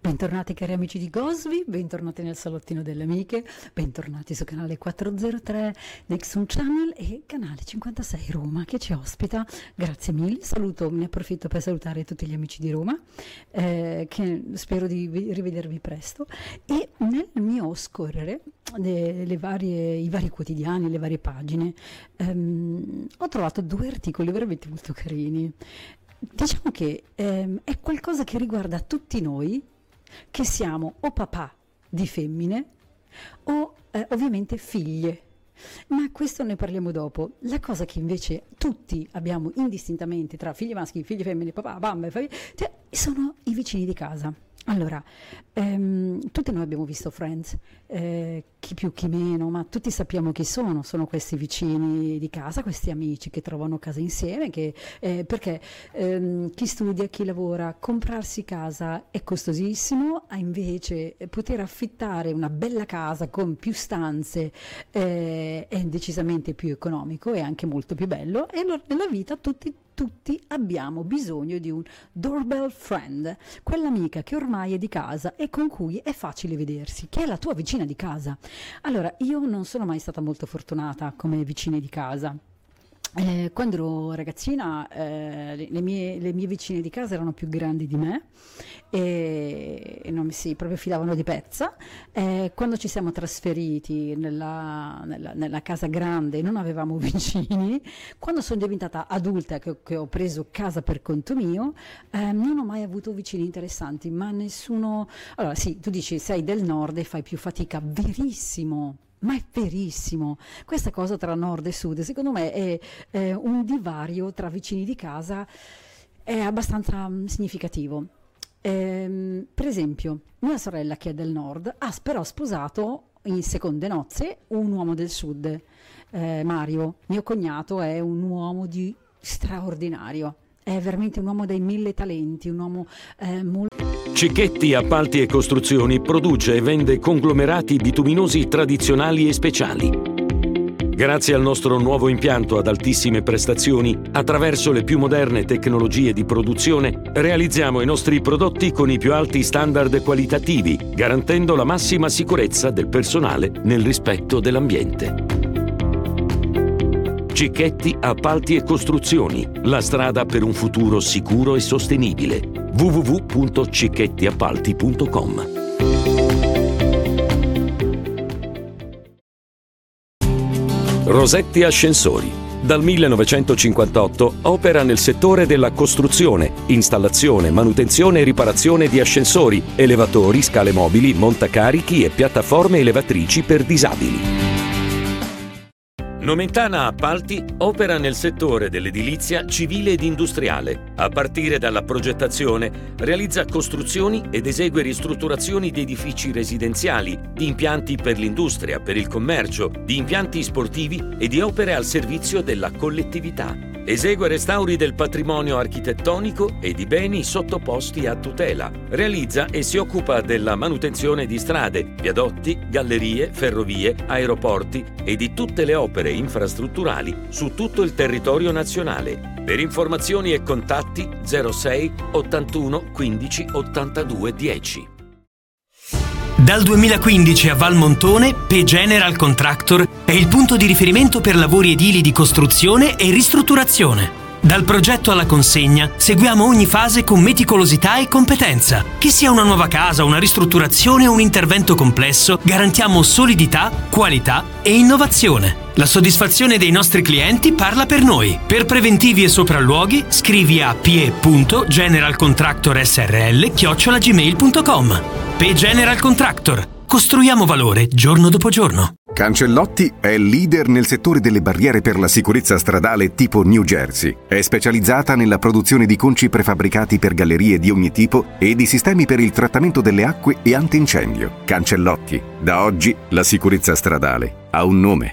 Bentornati cari amici di Gosby, bentornati nel salottino delle amiche, bentornati su canale 403 Nexon Channel e canale 56 Roma che ci ospita. Grazie mille, ne approfitto per salutare tutti gli amici di Roma, che spero di rivedervi presto, e nel mio scorrere i vari quotidiani, le varie pagine, ho trovato due articoli veramente molto carini. Diciamo che è qualcosa che riguarda tutti noi che siamo o papà di femmine o ovviamente figlie, ma questo ne parliamo dopo. La cosa che invece tutti abbiamo indistintamente tra figli maschi, figli femmine, papà, bambe, sono i vicini di casa. Allora, tutti noi abbiamo visto Friends, chi più chi meno, ma tutti sappiamo chi sono questi vicini di casa, questi amici che trovano casa insieme, perché chi studia, chi lavora, comprarsi casa è costosissimo, invece poter affittare una bella casa con più stanze è decisamente più economico e anche molto più bello, e nella vita tutti abbiamo bisogno di un doorbell friend, quell'amica che ormai è di casa e con cui è facile vedersi, che è la tua vicina di casa. Allora, io non sono mai stata molto fortunata come vicine di casa. Quando ero ragazzina le mie vicine di casa erano più grandi di me e non si proprio fidavano di pezza. Quando ci siamo trasferiti nella casa grande non avevamo vicini. Quando sono diventata adulta, che ho preso casa per conto mio, non ho mai avuto vicini interessanti, ma nessuno. Allora sì, tu dici sei del nord e fai più fatica, verissimo. Ma è verissimo, questa cosa tra nord e sud secondo me è un divario tra vicini di casa, è abbastanza significativo. Per esempio, mia sorella che è del nord ha però sposato in seconde nozze un uomo del sud, Mario, mio cognato è un uomo di straordinario, è veramente un uomo dai 1000 talenti, un uomo molto. Cicchetti Appalti e Costruzioni produce e vende conglomerati bituminosi tradizionali e speciali. Grazie al nostro nuovo impianto ad altissime prestazioni, attraverso le più moderne tecnologie di produzione, realizziamo i nostri prodotti con i più alti standard qualitativi, garantendo la massima sicurezza del personale nel rispetto dell'ambiente. Cicchetti Appalti e Costruzioni, la strada per un futuro sicuro e sostenibile. www.cicchettiappalti.com. Rosetti Ascensori. Dal 1958 opera nel settore della costruzione, installazione, manutenzione e riparazione di ascensori, elevatori, scale mobili, montacarichi e piattaforme elevatrici per disabili. Nomentana Appalti opera nel settore dell'edilizia civile ed industriale. A partire dalla progettazione, realizza costruzioni ed esegue ristrutturazioni di edifici residenziali, di impianti per l'industria, per il commercio, di impianti sportivi e di opere al servizio della collettività. Esegue restauri del patrimonio architettonico e di beni sottoposti a tutela. Realizza e si occupa della manutenzione di strade, viadotti, gallerie, ferrovie, aeroporti e di tutte le opere infrastrutturali su tutto il territorio nazionale. Per informazioni e contatti 06 81 15 82 10. Dal 2015 a Valmontone, P General Contractor è il punto di riferimento per lavori edili di costruzione e ristrutturazione. Dal progetto alla consegna seguiamo ogni fase con meticolosità e competenza. Che sia una nuova casa, una ristrutturazione o un intervento complesso, garantiamo solidità, qualità e innovazione. La soddisfazione dei nostri clienti parla per noi. Per preventivi e sopralluoghi scrivi a pie.generalcontractorsrl@gmail.com. P General Contractor. Costruiamo valore giorno dopo giorno. Cancellotti è leader nel settore delle barriere per la sicurezza stradale tipo New Jersey. È specializzata nella produzione di conci prefabbricati per gallerie di ogni tipo e di sistemi per il trattamento delle acque e antincendio. Cancellotti. Da oggi la sicurezza stradale ha un nome.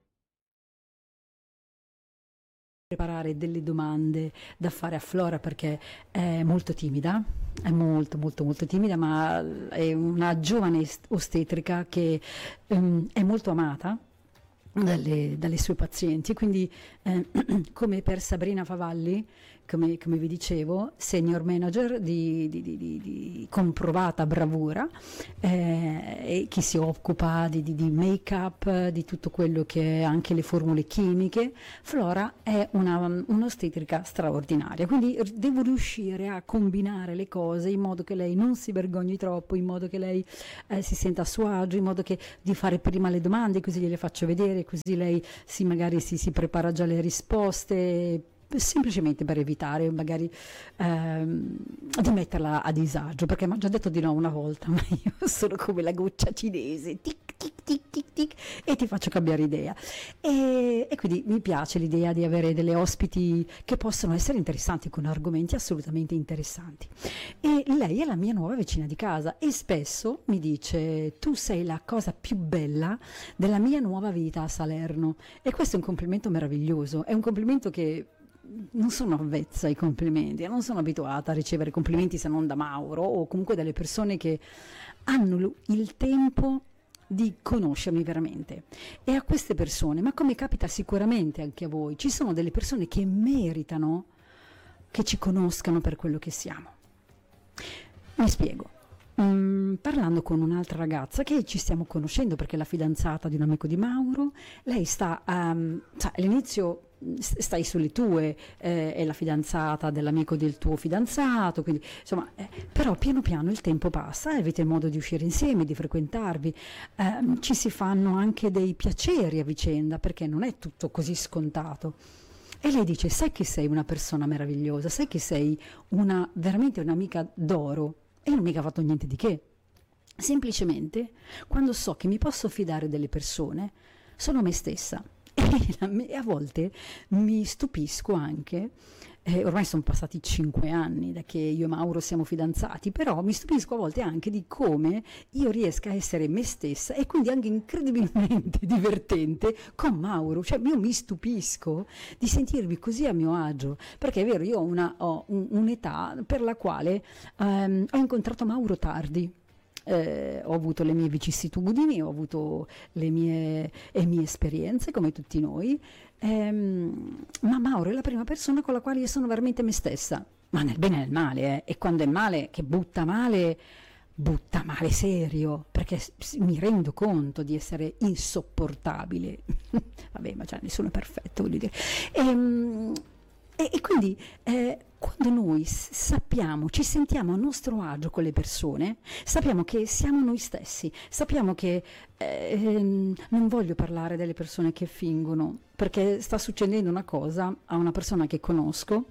Preparare delle domande da fare a Flora perché è molto timida, è molto timida, ma è una giovane ostetrica che è molto amata dalle sue pazienti, quindi come per Sabrina Favalli come vi dicevo, senior manager di comprovata bravura, e che si occupa di make-up, di tutto quello che è anche le formule chimiche. Flora è un'ostetrica straordinaria, quindi devo riuscire a combinare le cose in modo che lei non si vergogni troppo, in modo che lei si senta a suo agio, in modo che di fare prima le domande, così gliele faccio vedere, così lei magari si prepara già le risposte, semplicemente per evitare magari di metterla a disagio, perché mi ha già detto di no una volta, ma io sono come la goccia cinese, tic tic tic tic tic, e ti faccio cambiare idea, e quindi mi piace l'idea di avere delle ospiti che possono essere interessanti, con argomenti assolutamente interessanti. E lei è la mia nuova vicina di casa e spesso mi dice: tu sei la cosa più bella della mia nuova vita a Salerno, e questo è un complimento meraviglioso, è un complimento che non sono avvezza ai complimenti, non sono abituata a ricevere complimenti se non da Mauro o comunque dalle persone che hanno il tempo di conoscermi veramente. E a queste persone, ma come capita sicuramente anche a voi, ci sono delle persone che meritano che ci conoscano per quello che siamo. Mi spiego. Parlando con un'altra ragazza che ci stiamo conoscendo perché è la fidanzata di un amico di Mauro, lei sta all'inizio stai sulle tue, è la fidanzata dell'amico del tuo fidanzato, quindi insomma, però piano piano il tempo passa e avete modo di uscire insieme, di frequentarvi, ci si fanno anche dei piaceri a vicenda, perché non è tutto così scontato. E lei dice: sai che sei una persona meravigliosa, sai che sei veramente un'amica d'oro. E io non ho mica fatto niente di che, semplicemente quando so che mi posso fidare delle persone sono me stessa, e a volte mi stupisco anche, ormai sono passati 5 anni da che io e Mauro siamo fidanzati, però mi stupisco a volte anche di come io riesca a essere me stessa e quindi anche incredibilmente divertente con Mauro. Cioè io mi stupisco di sentirmi così a mio agio, perché è vero, io ho un'età per la quale ho incontrato Mauro tardi. Ho avuto le mie vicissitudini, ho avuto le mie esperienze come tutti noi, ma Mauro è la prima persona con la quale io sono veramente me stessa, ma nel bene e nel male, e quando è male, che butta male serio, perché mi rendo conto di essere insopportabile. Vabbè, ma cioè, nessuno è perfetto, voglio dire. E quindi quando noi sappiamo, ci sentiamo a nostro agio con le persone, sappiamo che siamo noi stessi, sappiamo che non voglio parlare delle persone che fingono, perché sta succedendo una cosa a una persona che conosco,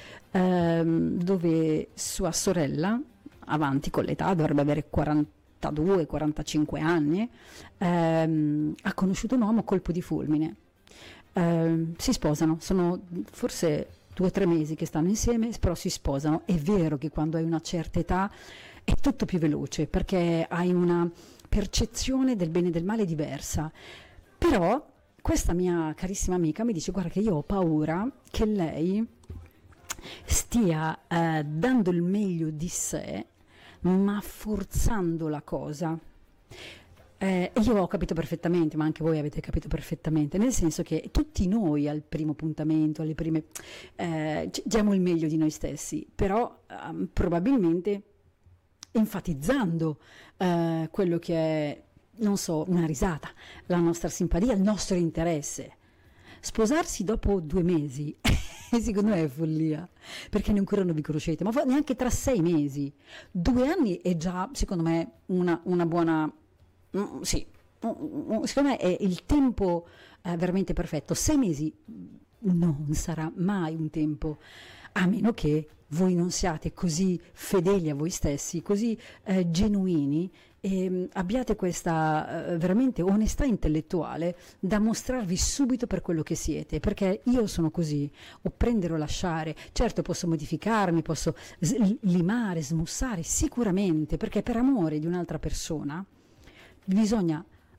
dove sua sorella, avanti con l'età, dovrebbe avere 42-45 anni, ha conosciuto un uomo a colpo di fulmine. Si sposano, sono forse 2 o 3 mesi che stanno insieme, però si sposano. È vero che quando hai una certa età è tutto più veloce, perché hai una percezione del bene e del male diversa, però questa mia carissima amica mi dice: guarda che io ho paura che lei stia dando il meglio di sé, ma forzando la cosa. E io ho capito perfettamente, ma anche voi avete capito perfettamente, nel senso che tutti noi al primo appuntamento, alle prime, diamo il meglio di noi stessi, però probabilmente enfatizzando quello che è, non so, una risata, la nostra simpatia, il nostro interesse. Sposarsi dopo 2 mesi secondo me è follia, perché ancora non vi conoscete, ma neanche tra 6 mesi. 2 anni è già, secondo me, una buona... Sì, secondo me è il tempo veramente perfetto. 6 mesi non sarà mai un tempo, a meno che voi non siate così fedeli a voi stessi, così genuini, e abbiate questa veramente onestà intellettuale da mostrarvi subito per quello che siete, perché io sono così, o prendere o lasciare. Certo, posso modificarmi, posso limare, smussare, sicuramente, perché per amore di un'altra persona bisogna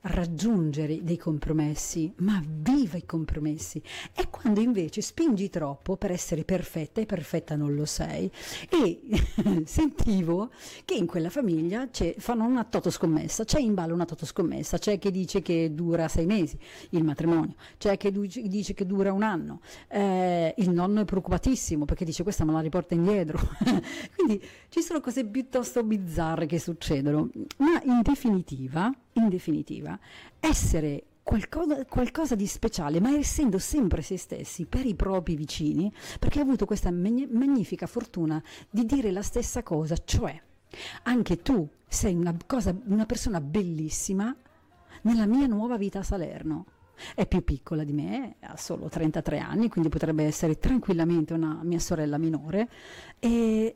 raggiungere dei compromessi, ma viva i compromessi. È quando invece spingi troppo per essere perfetta, e perfetta non lo sei. E sentivo che in quella famiglia fanno una totoscommessa, c'è in ballo una totoscommessa, c'è chi dice che dura 6 mesi il matrimonio, c'è chi dice che dura 1 anno, il nonno è preoccupatissimo perché dice questa me la riporta indietro. Quindi ci sono cose piuttosto bizzarre che succedono, ma in definitiva essere qualcosa di speciale, ma essendo sempre se stessi per i propri vicini, perché ho avuto questa magnifica fortuna di dire la stessa cosa, cioè anche tu sei una persona bellissima nella mia nuova vita a Salerno. È più piccola di me, ha solo 33 anni, quindi potrebbe essere tranquillamente una mia sorella minore, e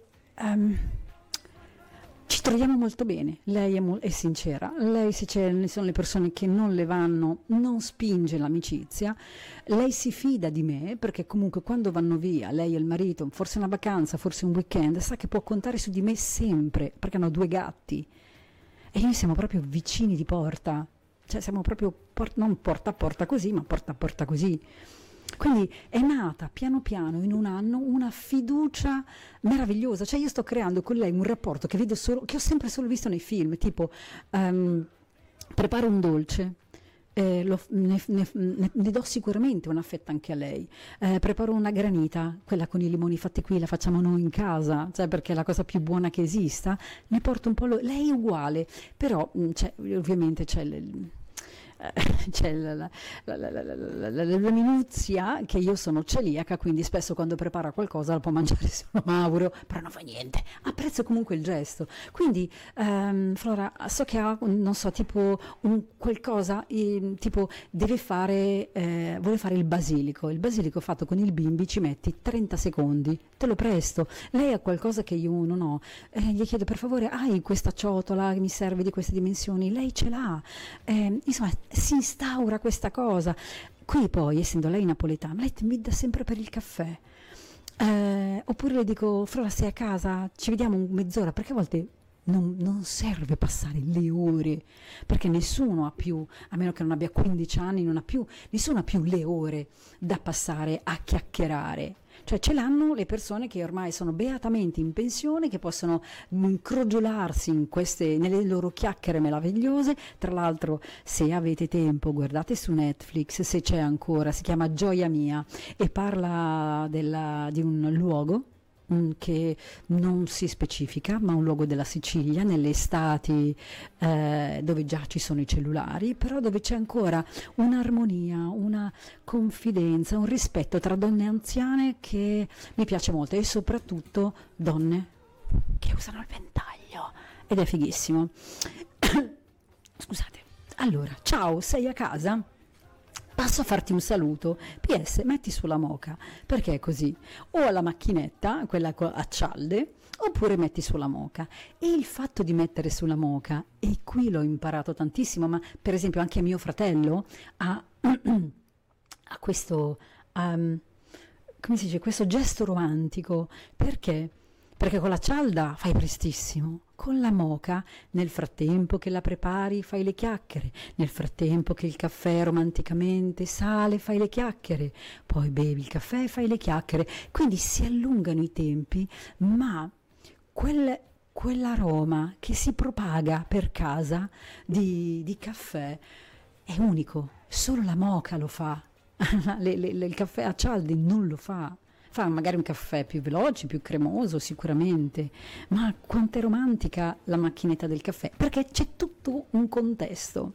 ci troviamo molto bene. Lei è sincera, lei, se sono le persone che non le vanno, non spinge l'amicizia, lei si fida di me perché comunque quando vanno via, lei e il marito, forse una vacanza, forse un weekend, sa che può contare su di me sempre, perché hanno 2 gatti e noi siamo proprio vicini di porta, cioè siamo proprio non porta a porta così, ma porta a porta così. Quindi è nata piano piano in 1 anno una fiducia meravigliosa, cioè io sto creando con lei un rapporto che ho sempre solo visto nei film, tipo preparo un dolce, ne do sicuramente un affetto anche a lei, preparo una granita, quella con i limoni fatti qui, la facciamo noi in casa, cioè perché è la cosa più buona che esista, ne porto un po', lei è uguale, però ovviamente c'è la minuzia che io sono celiaca, quindi spesso quando prepara qualcosa la può mangiare solo Mauro, però non fa niente, apprezzo comunque il gesto. Quindi Flora, so che ha, non so, tipo un qualcosa, tipo vuole fare il basilico fatto con il bimbi, ci metti 30 secondi, te lo presto. Lei ha qualcosa che io non ho, gli chiedo per favore, hai questa ciotola che mi serve di queste dimensioni? Lei ce l'ha, insomma si instaura questa cosa. Qui poi, essendo lei napoletana, lei mi dà sempre per il caffè, oppure le dico Flora, sei a casa, ci vediamo mezz'ora, perché a volte non serve passare le ore, perché nessuno ha più, a meno che non abbia 15 anni, nessuno ha più le ore da passare a chiacchierare. Cioè ce l'hanno le persone che ormai sono beatamente in pensione, che possono incrogiolarsi nelle loro chiacchiere meravigliose. Tra l'altro, se avete tempo, guardate su Netflix, se c'è ancora, si chiama Gioia Mia e parla di un luogo che non si specifica, ma un luogo della Sicilia, nelle estati dove già ci sono i cellulari, però dove c'è ancora un'armonia, una confidenza, un rispetto tra donne anziane che mi piace molto, e soprattutto donne che usano il ventaglio, ed è fighissimo. Scusate. Allora, ciao, sei a casa? Passo a farti un saluto. PS, metti sulla moka, perché è così, o alla macchinetta, quella a cialde, oppure metti sulla moka. E il fatto di mettere sulla moka, e qui l'ho imparato tantissimo, ma per esempio anche mio fratello ha questo, come si dice, questo gesto romantico. Perché? Perché con la cialda fai prestissimo, con la moka nel frattempo che la prepari fai le chiacchiere, nel frattempo che il caffè romanticamente sale fai le chiacchiere, poi bevi il caffè e fai le chiacchiere, quindi si allungano i tempi, ma quell'aroma che si propaga per casa di caffè è unico, solo la moka lo fa, il caffè a cialde non lo fa. Fa magari un caffè più veloce, più cremoso sicuramente, ma quanto è romantica la macchinetta del caffè, perché c'è tutto un contesto.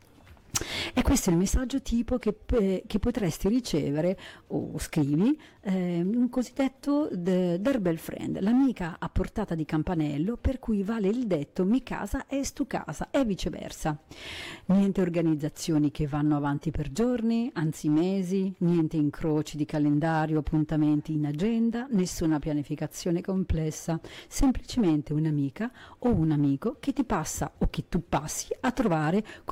E questo è il messaggio tipo che potresti ricevere, o scrivi, un cosiddetto doorbell friend, l'amica a portata di campanello, per cui vale il detto mi casa es tu casa, e viceversa. Niente organizzazioni che vanno avanti per giorni, anzi mesi, niente incroci di calendario, appuntamenti in agenda, nessuna pianificazione complessa, semplicemente un'amica o un amico che ti passa o che tu passi a trovare